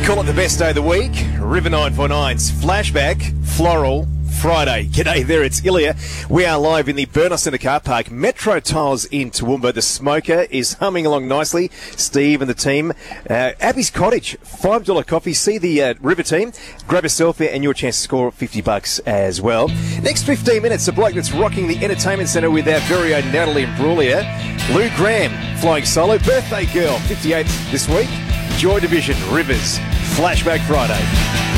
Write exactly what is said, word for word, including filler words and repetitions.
Call it the best day of the week. River nine four nine's Flashback Floral Friday. G'day there, it's Ilya. We are live in the Burnos Centre car park. Metro Tiles in Toowoomba. The smoker is humming along nicely. Steve and the team. Uh, Abby's Cottage, five dollar coffee. See the uh, River team. Grab a selfie and your chance to score fifty bucks as well. Next fifteen minutes, the bloke that's rocking the entertainment centre with our very own Natalie Imbruglia. Lou Graham, flying solo. Birthday girl, fifty-eight this week. Joy Division, Rivers. Flashback Friday.